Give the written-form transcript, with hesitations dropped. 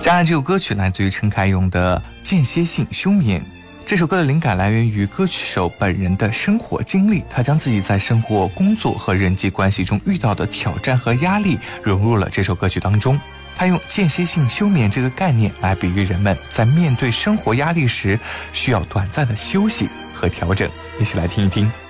加上这首歌曲来自于陈凯咏的《间歇性休眠》。这首歌的灵感来源于歌曲手本人的生活经历，他将自己在生活、工作和人际关系中遇到的挑战和压力融入了这首歌曲当中。他用间歇性休眠这个概念来比喻人们在面对生活压力时需要短暂的休息和调整。一起来听一听。